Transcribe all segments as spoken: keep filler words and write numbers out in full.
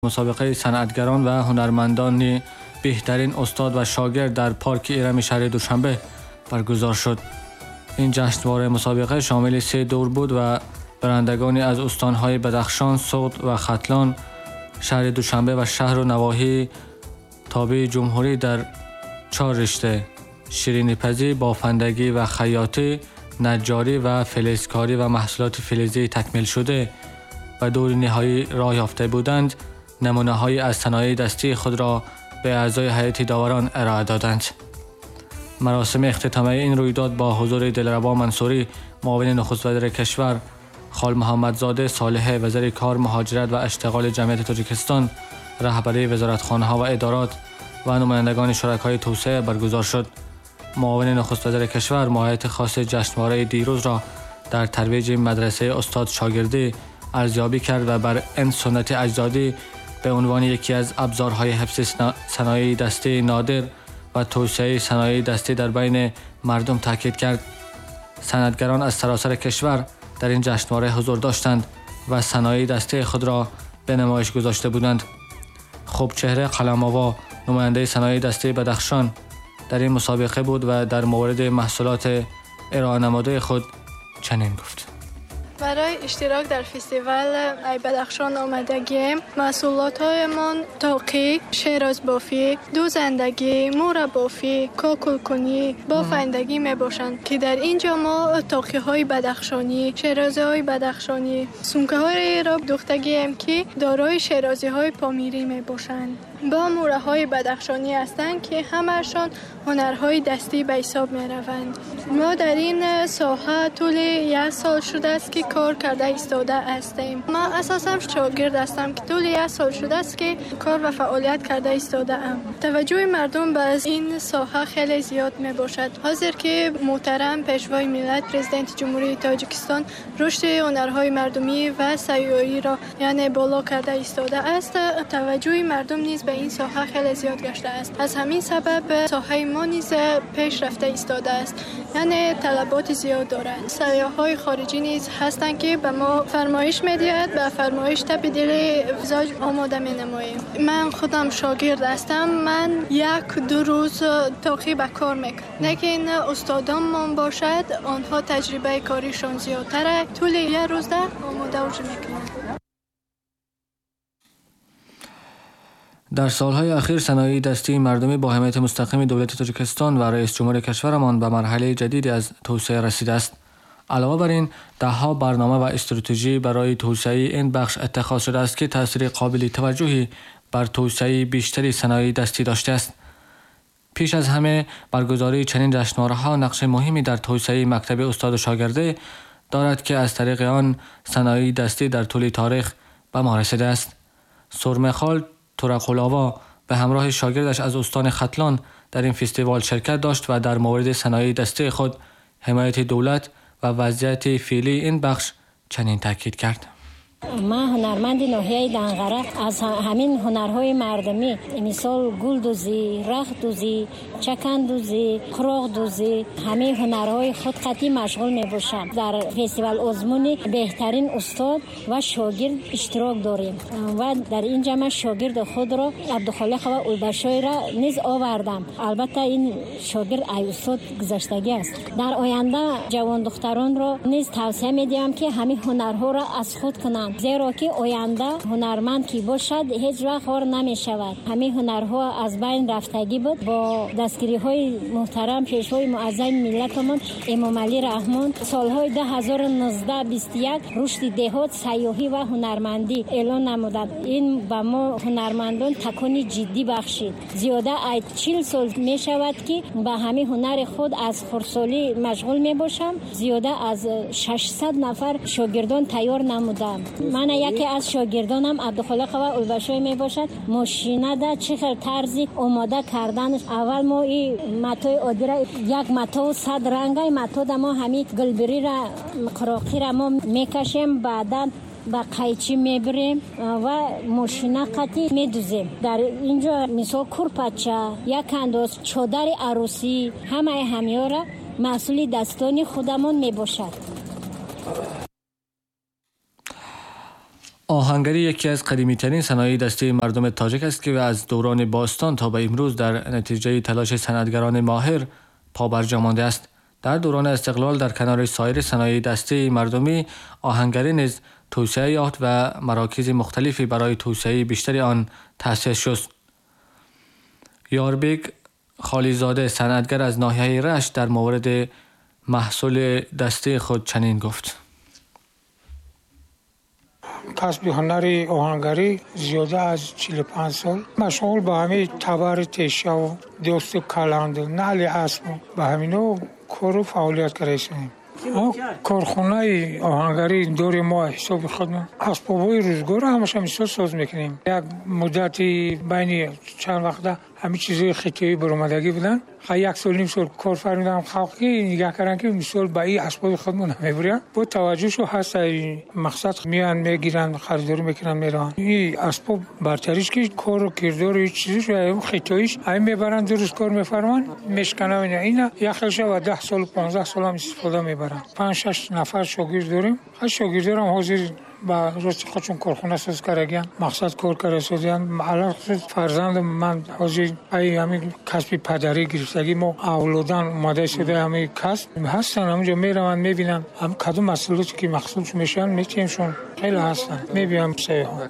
مسابقه صنعتگران و هنرمندان بهترین استاد و شاگرد در پارک ایرم شهر دوشنبه برگزار شد. این جشنواره مسابقه شامل سه دور بود و برندگانی از استانهای بدخشان، سغد و ختلان، شهر دوشنبه و شهر و نواحی تابع جمهوری در چهار رشته: شیرینی‌پزی، بافندگی و خیاطی، نجاری و فلزکاری و محصولات فلزی تکمیل شده و دور نهایی راه یافته بودند. نمونه‌هایی از صنایع دستی خود را به اعضای هیئت داوران ارائه دادند. مراسم اختتامیه این رویداد با حضور دلربا منصوری، معاون نخست وزیر کشور، خال محمدزاده صالح وزیر کار، مهاجرت و اشتغال جمعیت تاجیکستان، رهبری وزارتخانه‌ها و ادارات و نمایندگان شرکای توسعه برگزار شد. معاون نخست وزیر کشور ماهیت خاص جشنواره دیروز را در ترویج مدرسه استاد شاگردی ارزیابی کرد و بر این سنت اجدادی به عنوان یکی از ابزارهای حفظ صنایع دستی نادر و توسعه صنایع دستی در بین مردم تاکید کرد. صنعتگران از سراسر کشور در این جشنواره حضور داشتند و صنایع دستی خود را به نمایش گذاشته بودند. خوبچهره قلم‌آوا، نماینده صنایع دستی بدخشان، در این مسابقه بود و در مورد محصولات ارائه نموده خود چنین گفت: برای اشتراک در فستیوال ای بدخشان آمدگیم. محصولات‌هایمان تاقی، شیراز بافی، دوزندگی، مور بافی، کاکل کنی، بافندگی می باشند که در اینجا ما تاقی های بدخشانی، شیرازی های بدخشانی، سونکه های را دوختگیم که دارای شیرازی های پامیری می باشند. با موره های بدخشانی هستند که همه‌شان هنرهای دستی به حساب می روند. ما در این ساحه طول یک سال شده است که کار کرده ایستاده هستیم. ما اساساً شاگرد هستم که طول یک سال شده است که کار و فعالیت کرده ایستاده ام. توجه مردم به این ساحه خیلی زیاد می باشد. حاضر که محترم پیشوای ملت پرزیدنت جمهوری تاجیکستان رشد هنرهای مردمی و سیاحی را یعنی بالا کرده ایستاده است. توجه مردم نیز به این ساحه خیلی زیاد گشته است. از همین سبب ساحه ما نیز پیش رفته ایستاده است، یعنی طلبات زیاد دارند. سیاح‌های خارجی نیز هستند که به ما فرمایش می‌دهند، به فرمایش تبدیل ویزاج آماده می‌نماییم. من خودم شاگرد هستم. من یک دو روز تاقی به کار میکنم، لیکن استادانمان باشد آنها تجربه کاریشان زیادتره، طول یک روز ده آماده میکنند. در سالهای اخیر صنایع دستی مردمی با حمایت مستقیم دولت تاجیکستان و رئیس جمهور کشورمان به مرحله جدیدی از توسعه رسیده است. علاوه بر این، ده‌ها برنامه و استراتژی برای توسعه این بخش اتخاذ شده است که تاثیر قابل توجهی بر توسعه بیشتری صنایع دستی داشته است. پیش از همه، برگزاری چنین جشنواره‌ها نقش مهمی در توسعه مکتب استاد و شاگرده دارد که از طریق آن صنایع دستی در طول تاریخ به ما رسیده است. سرمخال تورق‌الآوا به همراه شاگردش از استان ختلان در این فستیوال شرکت داشت و در مورد صنایع دستی خود، حمایت دولت و وضعیت فعلی این بخش چنین تاکید کرد: من هنرمند ناحیه دنغره از همین هنرهای مردمی، مثال گل دوزی، رخت دوزی، چکن دوزی، خراق دوزی، همه هنرهای خود قطعی مشغول می باشم. در فستیوال آزمون بهترین استاد و شاگرد اشتراک داریم و در این جمع شاگرد خود را عبدالخالق و اولبشای را نیز آوردم. البته این شاگرد ای استاد گذشتگی است. در آینده جوان دختران را نیز توصیه می دهم که همین هنرها را از خود کنند، زیرا که آینده هنرمند کی باشد هیچ وقت خار نمی شود. همین هنرها از بین رفتگی بود. با دستگیری های محترم پیشوای معظم ملتمان امام علی رحمان سالهای ده هزار و نوزده بیست و یک رشد دهات، سیاحی و هنرمندی اعلان نمودند. این به ما هنرمندان تکانی جدی بخشید. زیاده از چهل سال می شود که به همین هنر خود از خردسالی مشغول می باشم. زیاده از ششصد نفر شاگردان تیار نمودند. من یکی از شاگردانم عبدالخالق و اولبشای می باشد. ماشینه ده چه طرزی آماده کردن. اول ما این متای عادی را یک متا صد رنگای متا ده ما همین گلبری را قراقی را ما میکشیم، بعدا با قیچی میبریم و ماشینه قطعی میدوزیم. در اینجا مثال کرپچه، یک انداز چادر عروسی، همه همه را محصول دستانی خودمون میباشد. آهنگری یکی از قدیمی‌ترین صنایع دستی مردم تاجیک است که از دوران باستان تا به امروز در نتیجه تلاش صنعتگران ماهر پابرجا مانده است. در دوران استقلال در کنار سایر صنایع دستی مردمی، آهنگری نیز توسعه یافت و مراکز مختلفی برای توسعه بیشتر آن تأسیس شد. یاربک خالیزاده صنعتگر از ناحیه رشت در مورد محصول دستی خود چنین گفت: کسب هنر آهنگری زیاده از چهل و پنج سال مشغول به همه تبر تشه و دوست کلند و نعل اسب به همینا کار و فعالیت کردیم. کارخانه آهنگری دور ما حساب خودمون اسباب‌های روزگار همش مثال ساز میکنیم. یک مدتی بین چند وقته همه چیزای خطی برآمدگی بودن. یک سال نیم سال کار فرمودم خلقی نگاه کردن که مثال به این اسباب خودمون میبرن. با توجهشو هست مقصد میان میگیرن خریداری میکنن میرن. این اسباب برتریش که کار و کردار و چیزش و خطایش همین میبرن درست کار میفرمان میشکنن. اینا یک خلشه و ده سال پانزده سال هم استفاده میبرن. پنج شش نفر شاگرد داریم. هر شاگردام حاضر با راستی خودشون کارخونه ساز کردن. مقصد کار کردن. الان فرزند من حاضر ای همین کسب پدری گرفتگی ما اولادان اومده شده همین کسب هستن. همونجا میرن میبینن هم کدوم مسئولیتی که مخصوص میشن میتیمشون خیلی هستن میبینم سیاه.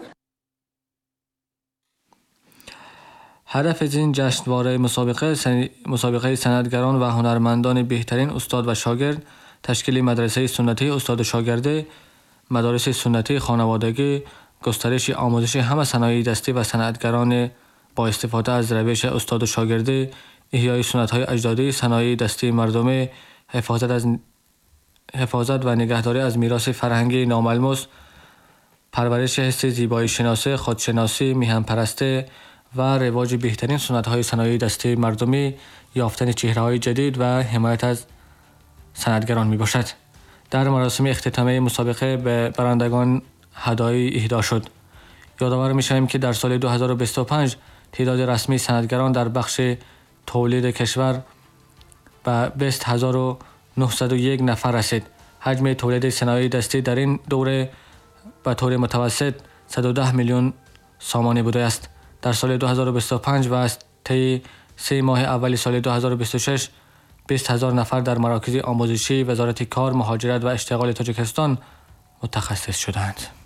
هدف از این جشنواره مسابقه سن... مسابقه صنعتگران و هنرمندان بهترین استاد و شاگرد، تشکیل مدرسه سنتی استاد و شاگرده، مدارس سنتی خانوادگی، گسترش آموزش همه صنایع دستی و صنعتگران با استفاده از روش استاد و شاگرده، احیای سنت‌های اجدادی صنایع دستی مردمی، حفاظت از حفاظت و نگهداری از میراث فرهنگی ناملموس، پرورش حس زیبایی شناسی، خودشناسی، میهن پرستی و رواج بهترین سنت‌های صنایع دستی مردمی، یافتن چهره‌های جدید و حمایت از صنعتگران میباشد. در مراسم اختتامیه مسابقه به برندگان هدایای اهدا شد. یادآور می‌شویم که در سال دو هزار و بیست و پنج تعداد رسمی صنعتگران در بخش تولید کشور به بیست هزار و نهصد و یک نفر رسید. حجم تولید صنایع دستی در این دوره به طور متوسط صد و ده میلیون سامانه بوده است. در سال دو هزار و بیست و پنج و از طی سه ماه اول سال دو هزار و بیست و شش بیست هزار نفر در مراکز آموزشی وزارت کار، مهاجرت و اشتغال تاجیکستان متخصص شدند.